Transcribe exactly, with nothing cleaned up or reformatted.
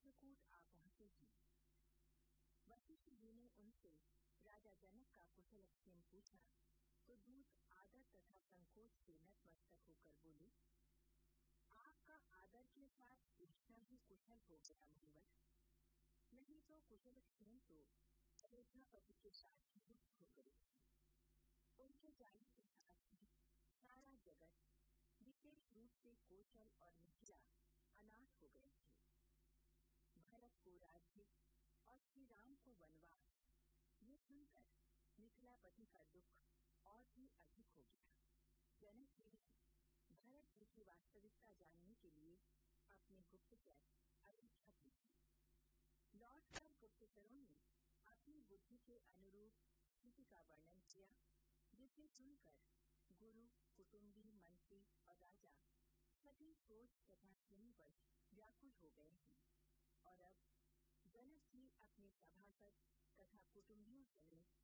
चित्रकूट आ पहुंचे हैं। वशिष्ठ जी ने उनसे राजा जनक का कुशलक्षेम पूछा तो दूत आदर तथा संकोच से नतमस्तक होकर बोले, आपका आदर के साथ पूछना ही कुशल हो गया मुनिवर, नहीं तो कुशलक्षेम तो अयोध्यापति के साथ ही गुप्त हो गई। उनके जाने के साथ ही सारा जगत, विशेष रूप से कौशल और मिथिला अनाथ हो गए थे। भरत को राज्य और श्री राम को वनवास, ये सुनकर मिथिलापति का दुख और भी अधिक हो गया। जनक जी ने भरत जी की वास्तविकता जानने के लिए अपने गुप्तचर अयोध्या भेजे। लौटकर गुप्तचरों ने अपनी बुद्धि के अनुरूप स्थिति का वर्णन किया, जिसे सुनकर गुरु, कुटुंबी, मंत्री और राजा सभी सोच तथा स्नेहवश व्याकुल हो गए हैं और अब जनक जी अपने सभासद तथा कुटुंबियों समेत